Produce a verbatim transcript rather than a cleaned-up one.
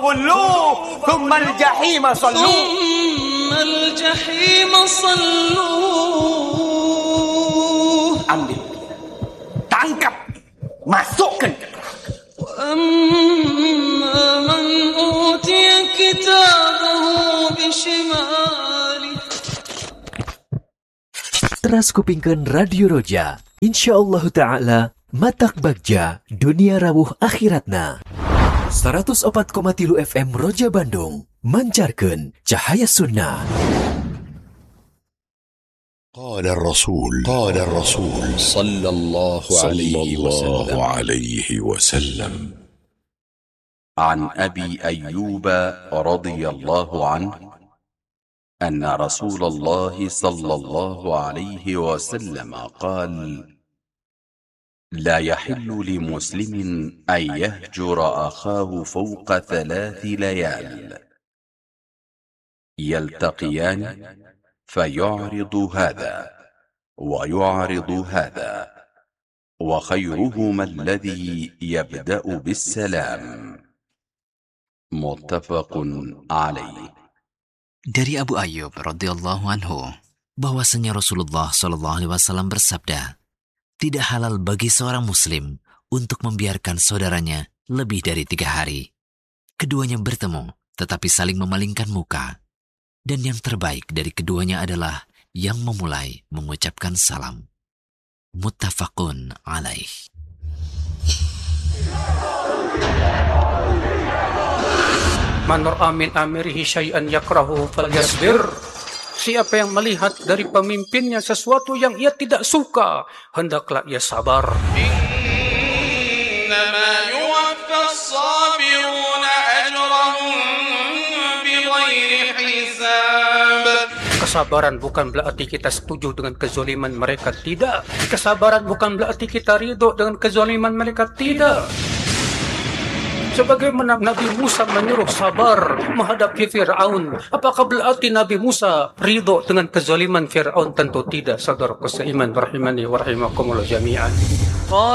فغلوه ثم الجحيم صلوه ثم الجحيم صلوه. Ambil, tangkap, masukkan ke neraka. وأما من أوتي كتابه بشماله. Teras kupingkan Radio Roja, insyaallah ta'ala matak bagja dunia rawuh akhiratna. seratus empat koma tiga F M Roja Bandung mancarkan cahaya sunnah. قال الرسول قال الرسول صلى الله عليه وسلم عليه وسلم عن أبي أيوب رضي الله عنه أن رسول الله صلى الله عليه وسلم قال: لا يحل لمسلم أن يهجر أخاه فوق ثلاث ليال يلتقيان فيعرض هذا ويعرض هذا وخيرهما الذي يبدأ بالسلام. متفق عليه. Dari Abu Ayyub radhiyallahu anhu bahwasanya Rasulullah shallallahu alaihi wasallam bersabda, tidak halal bagi seorang muslim untuk membiarkan saudaranya lebih dari tiga hari. Keduanya bertemu tetapi saling memalingkan muka, dan yang terbaik dari keduanya adalah yang memulai mengucapkan salam. Muttafaqun alaih. Man ra'a min amirihi syai'an yakrahu falyasbir. Siapa yang melihat dari pemimpinnya sesuatu yang ia tidak suka, hendaklah ia sabar. إنما يوفى الصابرون أجرهم بغير حساب. Kesabaran bukan berarti kita setuju dengan kezaliman mereka, tidak. Kesabaran bukan berarti kita ridho dengan kezaliman mereka, tidak. Sebagaimana Nabi Musa menyuruh sabar menghadapi Fir'aun, apakah berarti Nabi Musa ridho dengan kezaliman Fir'aun? Tentu tidak. Saudara seiman rahimani wa rahimakumullah jami'an.